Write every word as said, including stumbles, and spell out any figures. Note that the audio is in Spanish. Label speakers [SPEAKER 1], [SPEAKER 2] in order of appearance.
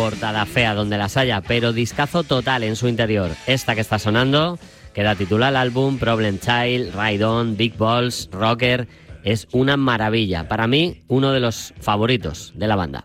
[SPEAKER 1] portada fea donde las haya, pero discazo total en su interior. Esta que está sonando, que da título al álbum, Problem Child, Ride On, Big Balls, Rocker, es una maravilla. Para mí, uno de los favoritos de la banda.